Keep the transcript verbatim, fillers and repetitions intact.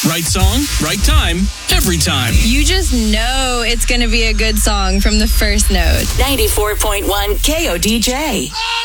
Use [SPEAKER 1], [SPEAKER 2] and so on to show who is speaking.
[SPEAKER 1] Right song, right time, every time.
[SPEAKER 2] You just know it's going to be a good song from the first note.
[SPEAKER 3] ninety-four point one K O D J.